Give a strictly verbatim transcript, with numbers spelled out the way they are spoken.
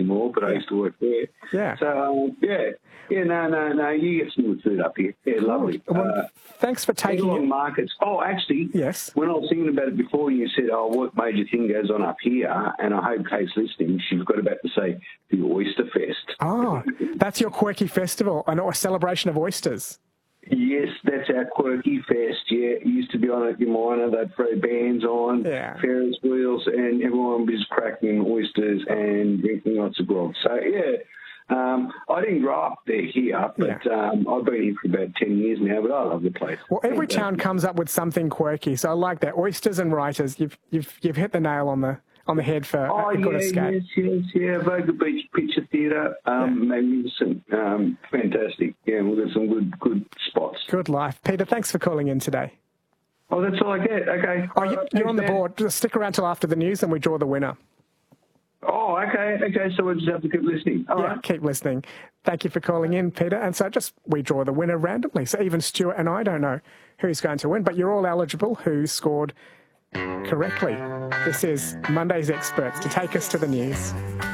anymore, but I used to work there. Yeah. So, um, yeah. Yeah, no, no, no, you get some good food up here. Yeah, lovely. Well, Uh, thanks for taking Geelong it. markets. Oh, actually, Yes. when I was thinking about it before, you said, oh, what major thing goes on up here? And I hope Kate's listening. She's got about to say the Oyster Fest. Oh, that's your quirky festival, an, a celebration of oysters. Yes, that's our quirky fest, yeah. It used to be on at Umina, they'd throw bands on, Yeah. Ferris wheels, and everyone was cracking oysters and drinking lots of grog. So, yeah, um, I didn't grow up there here, but Yeah. um, I've been here for about ten years now, but I love the place. Well, every town comes up with something quirky, so I like that. Oysters and writers, you've you've you've hit the nail on the on the head for Oh, a good yeah, escape. yes, yes, yeah. Voga Beach Picture Theatre, um, Yeah. magnificent, um, fantastic. Yeah, we've got some good good spots. Good life. Peter, thanks for calling in today. Oh, that's all I get. Okay. Oh, you, you're on the Thanks, man. board. Just stick around till after the news and we draw the winner. Oh, okay, okay. So we'll just have to keep listening. All yeah, right. keep listening. Thank you for calling in, Peter. And so just we draw the winner randomly. So even Stuart and I don't know who's going to win, but you're all eligible who scored correctly. This is Monday's Experts to take us to the news.